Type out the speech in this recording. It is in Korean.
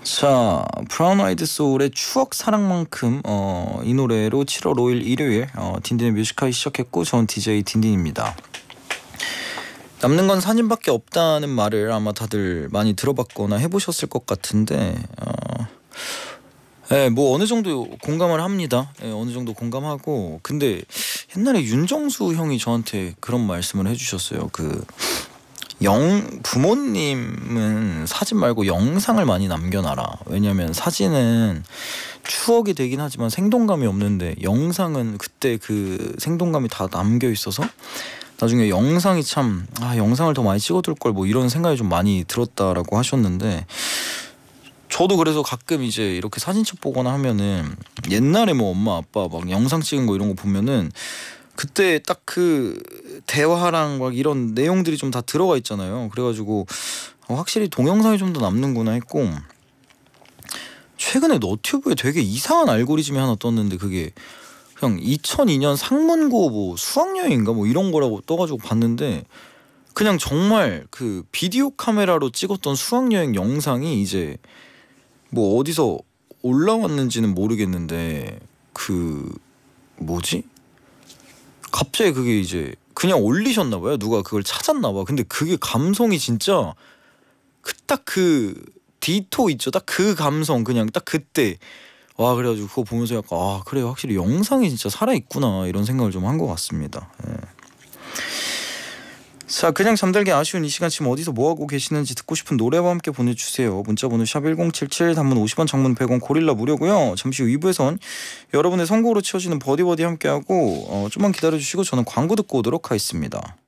자, 브라운 아이드 소울의 추억 사랑만큼 이 노래로 7월 5일 일요일 딘딘의 뮤지컬이 시작했고, 전 DJ 딘딘입니다. 남는 건 사진밖에 없다는 말을 아마 다들 많이 들어봤거나 해보셨을 것 같은데 뭐 어느 정도 공감을 합니다. 어느 정도 공감하고, 근데 옛날에 윤정수 형이 저한테 그런 말씀을 해주셨어요. 부모님은 사진 말고 영상을 많이 남겨놔라. 왜냐면 사진은 추억이 되긴 하지만 생동감이 없는데, 영상은 그때 그 생동감이 다 남겨 있어서 나중에 영상이 참 영상을 더 많이 찍어둘 걸, 뭐 이런 생각이 좀 많이 들었다라고 하셨는데, 저도 그래서 가끔 이제 이렇게 사진첩 보거나 하면은 옛날에 뭐 엄마 아빠 막 영상 찍은 거 이런 거 보면은 그때 딱 그 대화랑 막 이런 내용들이 좀 다 들어가 있잖아요. 그래가지고 확실히 동영상이 좀 더 남는구나 했고, 최근에 너튜브에 되게 이상한 알고리즘이 하나 떴는데, 그게 그냥 2002년 상문고 뭐 수학여행인가 뭐 이런 거라고 떠가지고 봤는데, 그냥 정말 그 비디오 카메라로 찍었던 수학여행 영상이 이제 뭐 어디서 올라왔는지는 모르겠는데, 뭐지? 갑자기 그게 이제 그냥 올리셨나봐요. 누가 그걸 찾았나봐. 근데 그게 감성이 진짜 딱 그 디토 있죠. 딱 그 감성, 그냥 딱 그때 그래가지고 그거 보면서 약간 그래, 확실히 영상이 진짜 살아있구나, 이런 생각을 좀 한 것 같습니다. 자, 그냥 잠들기 아쉬운 이 시간 지금 어디서 뭐하고 계시는지, 듣고 싶은 노래와 함께 보내주세요. 문자번호 샵1077, 단문 50원, 장문 100원, 고릴라 무료고요. 잠시 후 2부에선 여러분의 선곡으로 치워지는 버디버디 함께하고, 좀만 기다려주시고 저는 광고 듣고 오도록 하겠습니다.